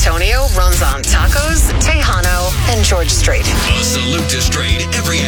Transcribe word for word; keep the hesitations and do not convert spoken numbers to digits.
Antonio runs on Tacos, Tejano, and George Strait. A salute to Strait every